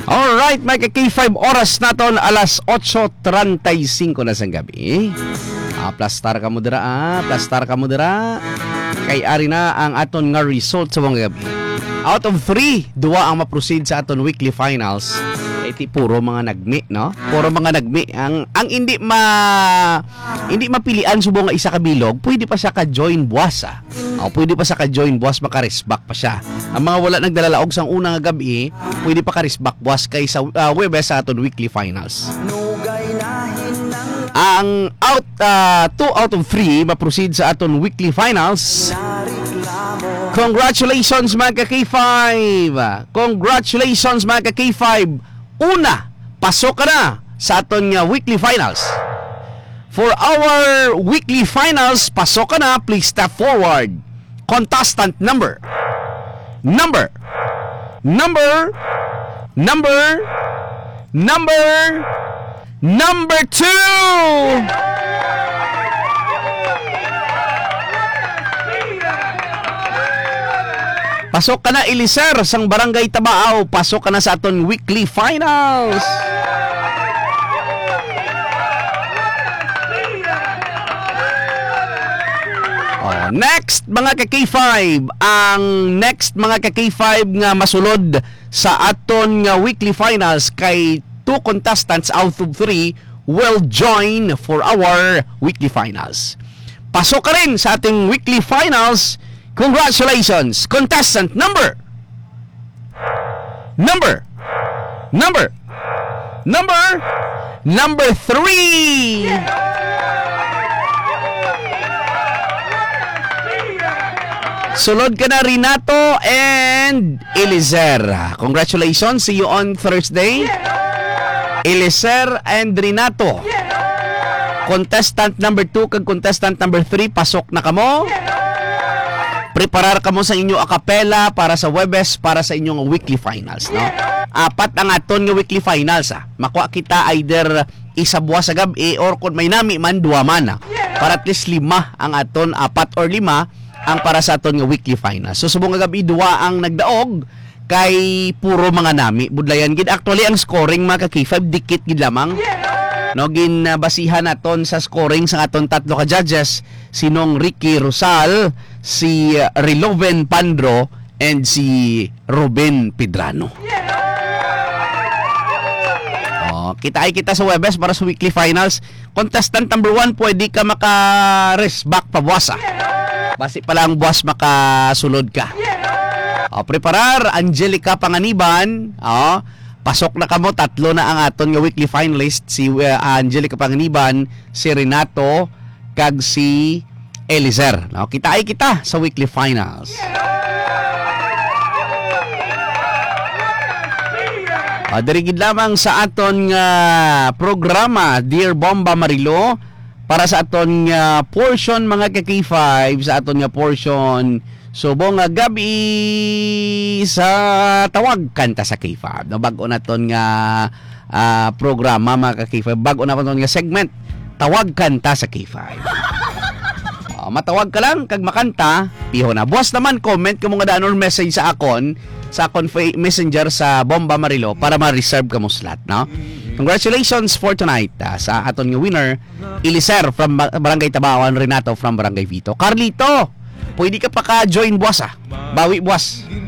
Alright, may K5 oras naton alas 8:35 na sang gabi. Plastar ka mo dira, Kay ari na ang aton nga result sa mga gabi. Out of 3, duwa ang ma-proceed sa aton weekly finals. Iti puro mga nagmi, no? Puro mga nagmi. Ang hindi mapilian subong nga isa ka bilog, pwede pa siya ka-join buwas, pwede pa siya ka-join buwas, maka-resback pa siya. Ang mga wala nagdalalaog sang unang gabi, pwede pa ka-resback buwas kay sa Webes sa aton weekly finals. Ang 2 out of 3 ma-proceed sa aton weekly finals. Congratulations mga ka-K5! Congratulations mga ka-K5! Una, pasok ka na sa aton nga weekly finals. For our weekly finals, pasok ka na, please step forward. Contestant number 2! Pasok ka na, Eliser, sang Barangay Tabao. Pasok ka na sa aton weekly finals. Next, mga ka-K5. Ang next, mga ka-K5 nga masulod sa aton nga weekly finals kay 2 contestants out of 3 will join for our weekly finals. Pasok ka rin sa ating weekly finals. Congratulations, contestant number 3. Sulod ka na, Renato and Eliser. Congratulations, see you on Thursday. Eliser and Renato. Contestant number 2 kag contestant number 3, pasok na kamo. Preparar ka mo sa inyo acapella para sa Webes, para sa inyong weekly finals, no? 4 ang aton nga weekly finals, Makuha kita either isa buwas sa gabi or kung may nami man, 2 man, Para at least 5 ang aton, 4 or 5 ang para sa aton nga weekly finals. So subong nga gabi, 2 ang nagdaog kay puro mga nami. Budlayan gid actually ang scoring mga ka-K5 dikit gid lamang. No, ginbasihan naton sa scoring sa aton 3 ka judges, sinong Ricky Rosal, si Riloven Pandro, and si Ruben Pedrano. Kita sa Webes para sa weekly finals. Contestant number 1, pwede ka maka-resback pa buwas, Basi pala ang buwas makasulod ka. Preparar, Angelica Panganiban, pasok na kamo, 3 na ang aton nga weekly finalist, si Angelica Panganiban, si Renato, kag si Eliser. Kita sa weekly finals. Dirigid lamang sa aton nga programa, Dear Bomba Marilo, para sa aton nga portion mga ka-K5, sa aton nga portion subong nga gabi sa Tawag Kanta sa K5. Bago naton nga programa mga ka-K5, bago naton nga segment, Tawag Kanta sa K5. Matawag ka lang kag makanta, piho na. Buwas naman comment kung mga daan or message sa akon messenger sa Bomba Marilo para ma-reserve ka mo slot, no? Congratulations for tonight sa aton nga winner, Eliser from Barangay Tabawan, Renato from Barangay Vito. Carlito, pwede ka pa ka-join buwas, bawi buwas.